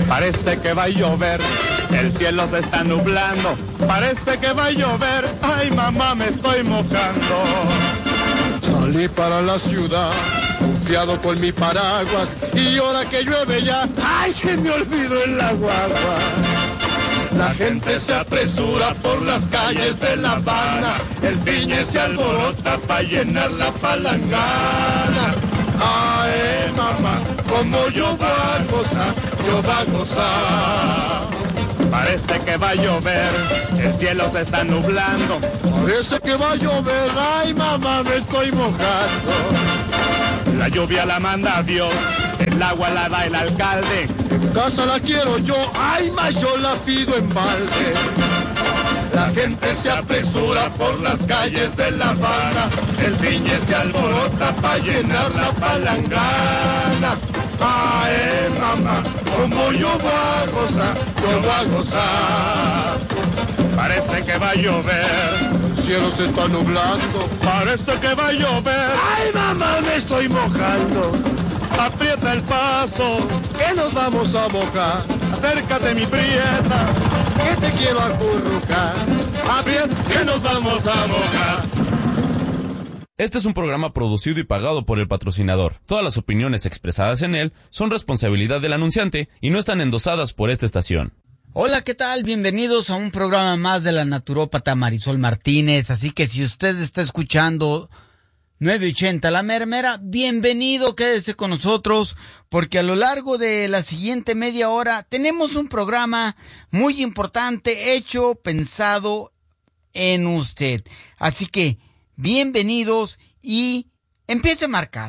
Parece que va a llover, el cielo se está nublando. Parece que va a llover, ay mamá me estoy mojando. Salí para la ciudad, confiado con mi paraguas, y ahora que llueve ya, ay se me olvidó el guagua. La gente se apresura por las calles de La Habana, el piñe se alborota para llenar la palangana. Ay, mamá, como yo va a gozar, yo va a gozar. Parece que va a llover, el cielo se está nublando. Parece que va a llover, ay mamá, me estoy mojando. La lluvia la manda Dios, el agua la da el alcalde. En casa la quiero yo, ay más yo la pido en balde. La gente se apresura por las calles de La Habana, el piñe se alborota para llenar la palangana. Ay, mamá, como yo voy a gozar, yo voy a gozar. Parece que va a llover, el cielo se está nublando. Parece que va a llover, ay mamá, me estoy mojando. Aprieta el paso, que nos vamos a mojar. Acércate mi prieta, que te quiero acurrucar. Aprieta, que nos vamos a mojar. Este es un programa producido y pagado por el patrocinador. Todas las opiniones expresadas en él son responsabilidad del anunciante y no están endosadas por esta estación. Hola, ¿qué tal? Bienvenidos a un programa más de la naturópata Marisol Martínez. Así que si usted está escuchando 980 La Mermera, bienvenido, quédese con nosotros, porque a lo largo de la siguiente media hora tenemos un programa muy importante, hecho, pensado en usted. Así que, bienvenidos y empiece a marcar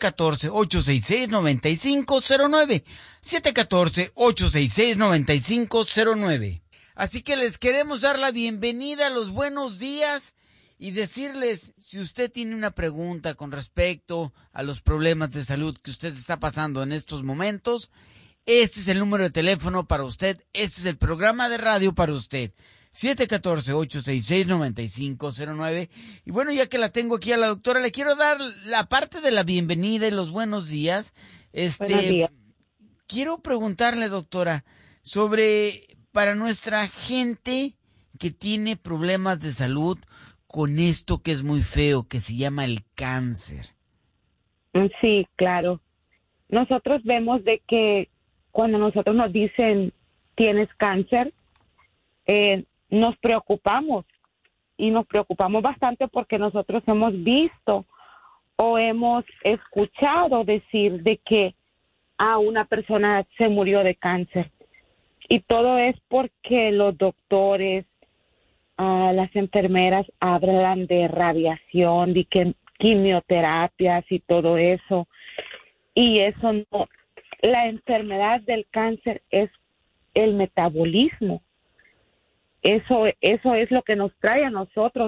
714-866-9509, 714-866-9509. Así que les queremos dar la bienvenida, los buenos días y decirles, si usted tiene una pregunta con respecto a los problemas de salud que usted está pasando en estos momentos, este es el número de teléfono para usted, este es el programa de radio para usted. 714-866-9509. Y bueno, ya que la tengo aquí a la doctora, le quiero dar la parte de la bienvenida y los buenos días. Buenos días. Quiero preguntarle, doctora, sobre para nuestra gente que tiene problemas de salud con esto que es muy feo, que se llama el cáncer. Sí, claro. Nosotros vemos de que cuando nosotros nos dicen tienes cáncer, nos preocupamos y nos preocupamos bastante porque nosotros hemos visto o hemos escuchado decir de que una persona se murió de cáncer, y todo es porque los doctores, las enfermeras hablan de radiación, de que quimioterapias y todo eso, y eso no. La enfermedad del cáncer es el metabolismo. Eso es lo que nos trae a nosotros.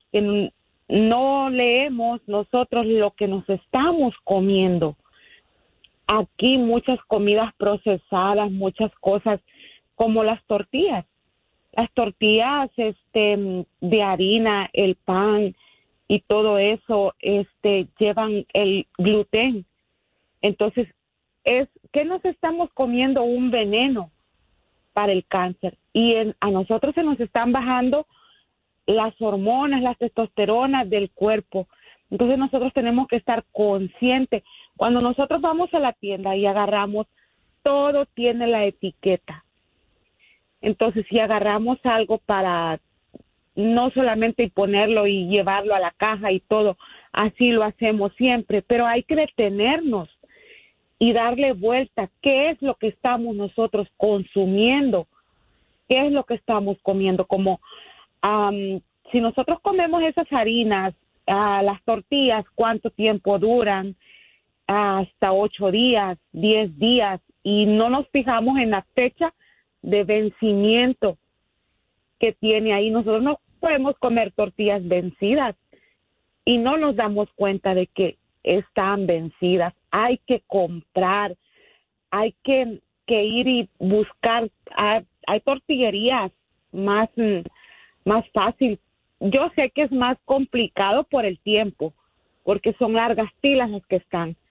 No leemos nosotros lo que nos estamos comiendo. Aquí muchas comidas procesadas, muchas cosas como las tortillas. Las tortillas de harina, el pan y todo eso llevan el gluten. Entonces, ¿qué nos estamos comiendo? Un veneno para el cáncer. Y a nosotros se nos están bajando las hormonas, las testosteronas del cuerpo. Entonces nosotros tenemos que estar conscientes. Cuando nosotros vamos a la tienda y agarramos, todo tiene la etiqueta. Entonces si agarramos algo para no solamente ponerlo y llevarlo a la caja y todo, así lo hacemos siempre, pero hay que detenernos y darle vuelta. ¿Qué es lo que estamos nosotros consumiendo? ¿Qué es lo que estamos comiendo? Como si nosotros comemos esas harinas, las tortillas, ¿cuánto tiempo duran? Hasta 8 días, 10 días, y no nos fijamos en la fecha de vencimiento que tiene ahí. Nosotros no podemos comer tortillas vencidas y no nos damos cuenta de que están vencidas. Hay que comprar, hay que ir y buscar. Hay tortillerías más fácil. Yo sé que es más complicado por el tiempo, porque son largas filas las que están,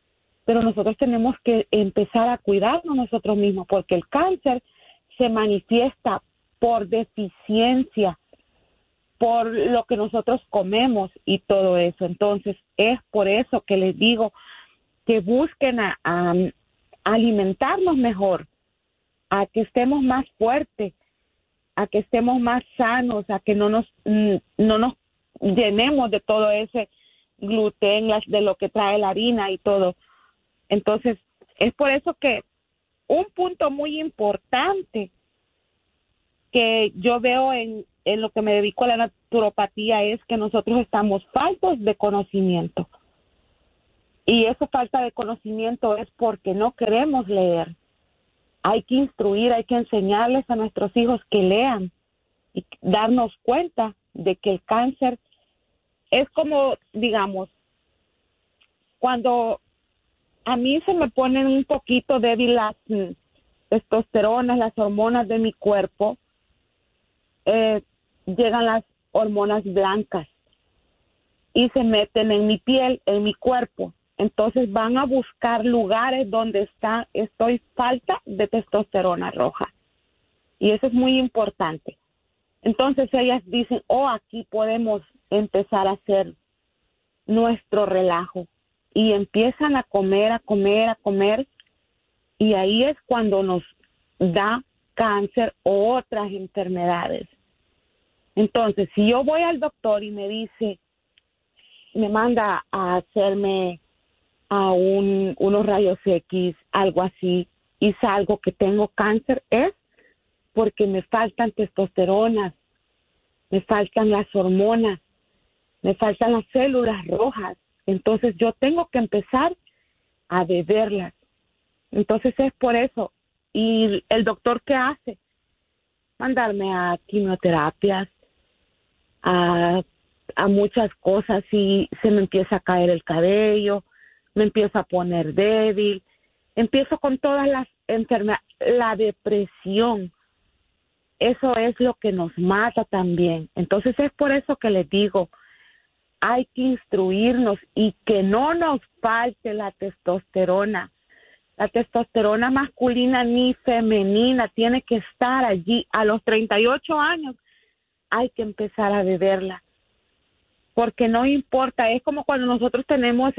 pero nosotros tenemos que empezar a cuidarnos nosotros mismos, porque el cáncer se manifiesta por deficiencia, por lo que nosotros comemos y todo eso. Entonces, es por eso que les digo que busquen a alimentarnos mejor, a que estemos más fuertes, a que estemos más sanos, a que no nos llenemos de todo ese gluten, de lo que trae la harina y todo. Entonces, es por eso que un punto muy importante que yo veo en lo que me dedico a la naturopatía es que nosotros estamos faltos de conocimiento. Y esa falta de conocimiento es porque no queremos leer. Hay que instruir, hay que enseñarles a nuestros hijos que lean y darnos cuenta de que el cáncer es como, digamos, cuando a mí se me ponen un poquito débil las testosteronas, las hormonas de mi cuerpo, llegan las hormonas blancas y se meten en mi piel, en mi cuerpo. Entonces van a buscar lugares donde estoy falta de testosterona roja. Y eso es muy importante. Entonces ellas dicen, aquí podemos empezar a hacer nuestro relajo. Y empiezan a comer, a comer, a comer. Y ahí es cuando nos da cáncer o otras enfermedades. Entonces, si yo voy al doctor y me dice, me manda a hacerme unos rayos X, algo así, y salgo que tengo cáncer, es porque me faltan testosteronas, me faltan las hormonas, me faltan las células rojas. Entonces yo tengo que empezar a beberlas. Entonces es por eso. ¿Y el doctor qué hace? Mandarme a quimioterapias, a muchas cosas, y se me empieza a caer el cabello, me empiezo a poner débil, empiezo con todas las enfermedades, la depresión, eso es lo que nos mata también. Entonces es por eso que les digo, hay que instruirnos y que no nos falte la testosterona masculina ni femenina, tiene que estar allí. A los 38 años hay que empezar a beberla, porque no importa, es como cuando nosotros tenemos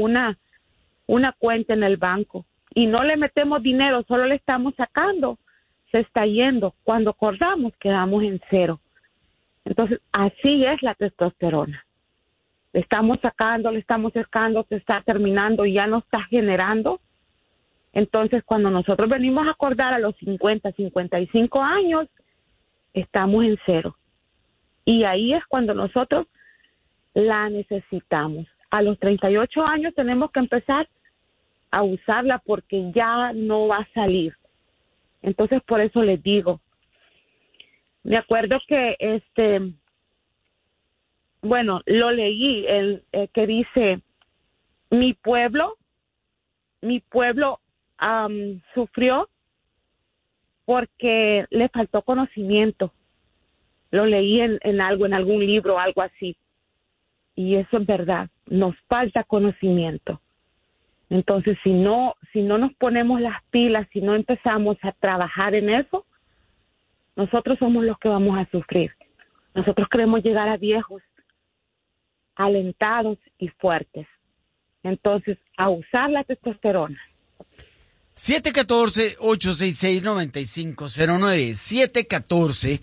una cuenta en el banco y no le metemos dinero, solo le estamos sacando, se está yendo. Cuando acordamos, quedamos en cero. Entonces, así es la testosterona. Le estamos sacando, se está terminando y ya no está generando. Entonces, cuando nosotros venimos a acordar a los 50, 55 años, estamos en cero. Y ahí es cuando nosotros la necesitamos. A los 38 años tenemos que empezar a usarla porque ya no va a salir. Entonces, por eso les digo, me acuerdo que lo leí, que dice, mi pueblo sufrió porque le faltó conocimiento. Lo leí en algún libro, algo así. Y eso es verdad, nos falta conocimiento. Entonces, si no nos ponemos las pilas, si no empezamos a trabajar en eso, nosotros somos los que vamos a sufrir. Nosotros queremos llegar a viejos, alentados y fuertes. Entonces, a usar la testosterona. 714-866-9509.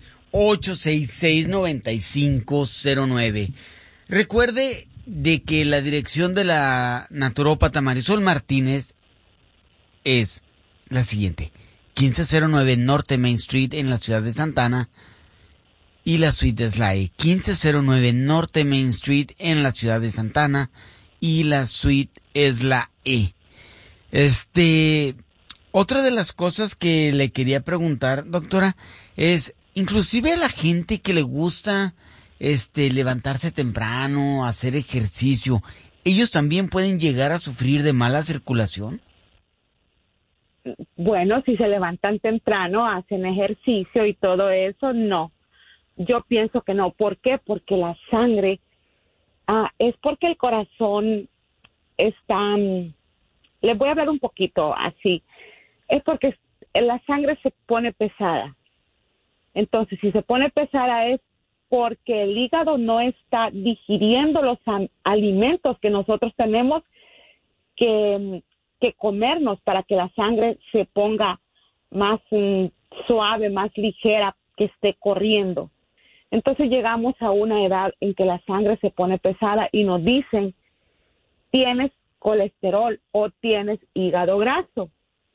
714-866-9509. Recuerde de que la dirección de la naturópata Marisol Martínez es la siguiente: 1509 Norte Main Street en la ciudad de Santa Ana, y la suite es la E. 1509 Norte Main Street en la ciudad de Santa Ana, y la suite es la E. Otra de las cosas que le quería preguntar, doctora, es inclusive a la gente que le gusta levantarse temprano, hacer ejercicio, ¿ellos también pueden llegar a sufrir de mala circulación? Bueno, si se levantan temprano, hacen ejercicio y todo eso, no. Yo pienso que no. ¿Por qué? Porque la sangre, es porque el corazón está les voy a hablar un poquito así. Es porque la sangre se pone pesada. Entonces, si se pone pesada es porque el hígado no está digiriendo los alimentos que nosotros tenemos que comernos para que la sangre se ponga más suave, más ligera, que esté corriendo. Entonces llegamos a una edad en que la sangre se pone pesada y nos dicen, tienes colesterol o tienes hígado graso.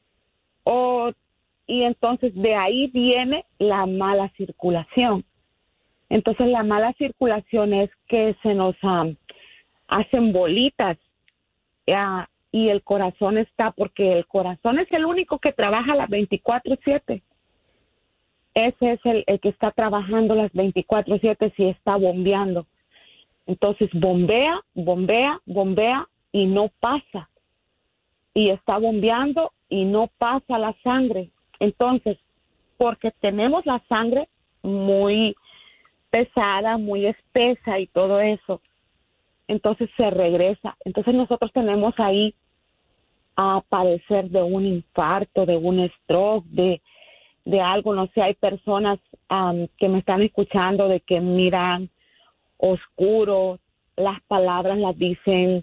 Y entonces de ahí viene la mala circulación. Entonces la mala circulación es que se nos hacen bolitas y el corazón está, porque el corazón es el único que trabaja las 24/7. Ese es el que está trabajando las 24/7 si está bombeando. Entonces bombea y no pasa. Y está bombeando y no pasa la sangre. Entonces, porque tenemos la sangre muy pesada, muy espesa y todo eso, entonces se regresa. Entonces nosotros tenemos ahí a padecer de un infarto, de un stroke, de algo, no sé, hay personas que me están escuchando de que miran oscuro, las palabras las dicen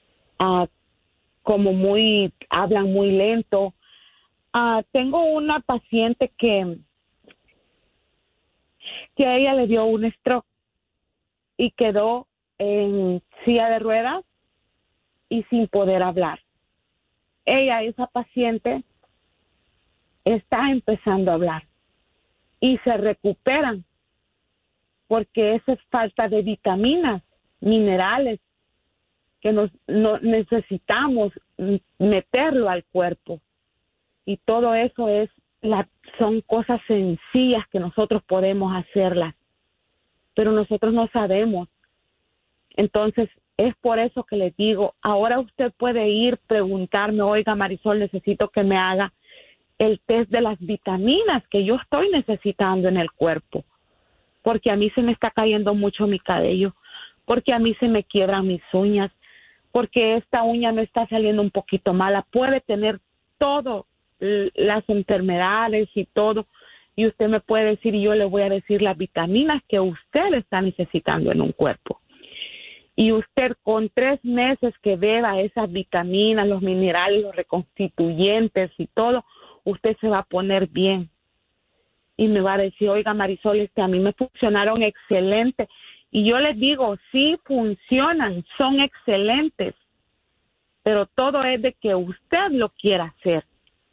hablan muy lento. Tengo una paciente que a ella le dio un stroke y quedó en silla de ruedas y sin poder hablar. Esa paciente, está empezando a hablar y se recuperan porque esa es falta de vitaminas, minerales que no necesitamos meterlo al cuerpo. Y todo eso son cosas sencillas que nosotros podemos hacerlas, pero nosotros no sabemos. Entonces, es por eso que les digo, ahora usted puede ir, preguntarme, oiga Marisol, necesito que me haga el test de las vitaminas que yo estoy necesitando en el cuerpo, porque a mí se me está cayendo mucho mi cabello, porque a mí se me quiebran mis uñas, porque esta uña me está saliendo un poquito mala. Puede tener todo, las enfermedades y todo, y usted me puede decir y yo le voy a decir las vitaminas que usted está necesitando en un cuerpo. Y usted con 3 meses que beba esas vitaminas, los minerales, los reconstituyentes y todo, usted se va a poner bien. Y me va a decir, oiga Marisol, a mí me funcionaron excelente. Y yo les digo, sí funcionan, son excelentes, pero todo es de que usted lo quiera hacer.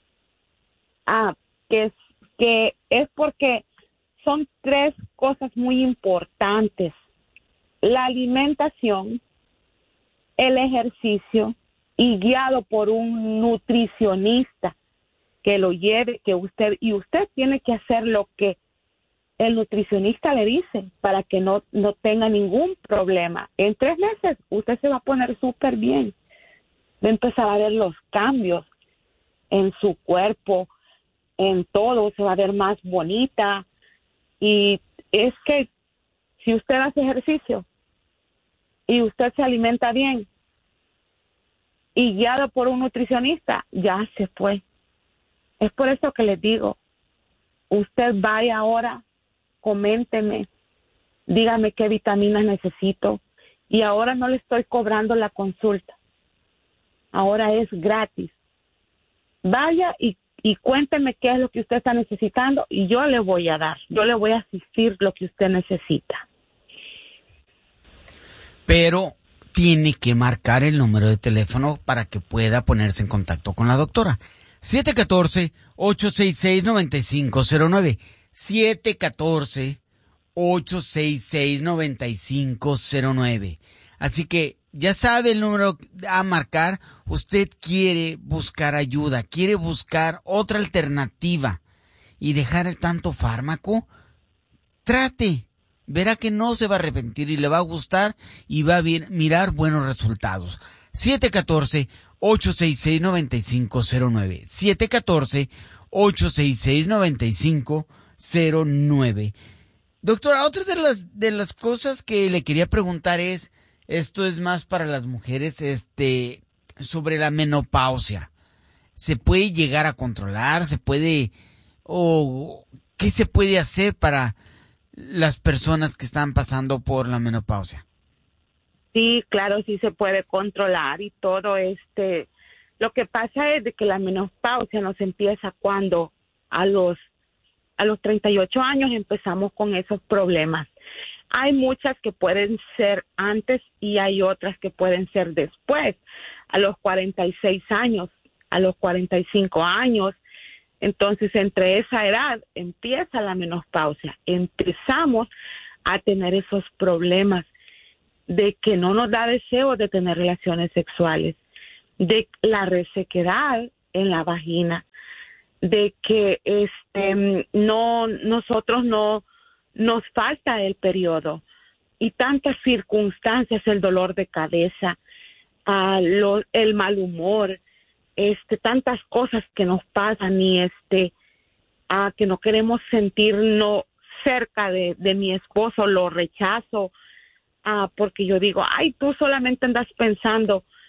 Que es porque son 3 cosas muy importantes: la alimentación, el ejercicio y guiado por un nutricionista que lo lleve, y usted tiene que hacer lo que el nutricionista le dice para que no tenga ningún problema. En 3 meses usted se va a poner súper bien, va a empezar a ver los cambios en su cuerpo, en todo, se va a ver más bonita. Y es que si usted hace ejercicio y usted se alimenta bien y guiado por un nutricionista, ya se fue. Es por eso que les digo, usted vaya ahora, coménteme, dígame qué vitaminas necesito, y ahora no le estoy cobrando la consulta, ahora es gratis. Vaya y cuénteme qué es lo que usted está necesitando y yo le voy a dar, yo le voy a asistir lo que usted necesita. Pero tiene que marcar el número de teléfono para que pueda ponerse en contacto con la doctora. 714-866-9509. 714-866-9509. Así que ya sabe el número a marcar. Usted quiere buscar ayuda, quiere buscar otra alternativa y dejar el tanto fármaco. Trate, verá que no se va a arrepentir y le va a gustar y va a mirar buenos resultados. 714-866-9509. 714-866-9509. Doctora, otra de las cosas que le quería preguntar es, esto es más para las mujeres, sobre la menopausia. ¿Se puede llegar a controlar? ¿O qué se puede hacer para las personas que están pasando por la menopausia? Sí, claro, sí se puede controlar y todo. Lo que pasa es de que la menopausia nos empieza cuando a los 38 años empezamos con esos problemas. Hay muchas que pueden ser antes y hay otras que pueden ser después, a los 46 años, a los 45 años. Entonces, entre esa edad empieza la menopausia. Empezamos a tener esos problemas de que no nos da deseo de tener relaciones sexuales, de la resequedad en la vagina, de que nosotros no nos falta el periodo y tantas circunstancias, el dolor de cabeza, el mal humor, tantas cosas que nos pasan y que no queremos sentirnos cerca de mi esposo, lo rechazo, porque yo digo, ay, tú solamente andas pensando